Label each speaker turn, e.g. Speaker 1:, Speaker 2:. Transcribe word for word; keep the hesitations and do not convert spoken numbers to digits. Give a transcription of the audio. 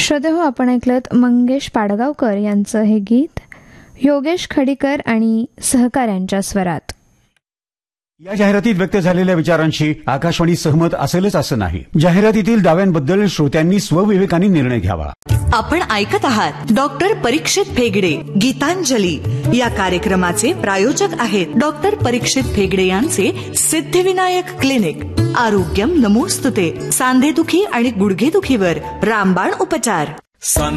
Speaker 1: श्रोते हो, आपण ऐकलत मंगेश पाडगावकर यांचं हे गीत योगेश खडीकर आणि सहकाऱ्यांच्या स्वरात.
Speaker 2: या जाहिरातीत व्यक्त झालेल्या विचारांशी आकाशवाणी सहमत असेलच असं नाही. जाहिरातीतील दाव्यांबद्दल श्रोत्यांनी स्वविवेकाने निर्णय घ्यावा.
Speaker 3: आपण ऐकत आहात डॉक्टर परीक्षित फेगडे गीतांजली या कार्यक्रमाचे प्रायोजक आहेत डॉक्टर परीक्षित फेगडे यांचे सिद्धिविनायक क्लिनिक. आरोग्यम नमोस्तुते. सांधेदुखी आणि गुडघेदुखीवर रामबाण उपचार.